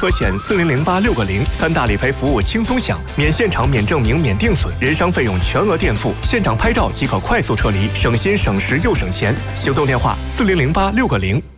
车险400860，三大理赔服务轻松享，免现场、免证明、免定损，人伤费用全额垫付，现场拍照即可快速撤离，省心省时又省钱。行动电话400860。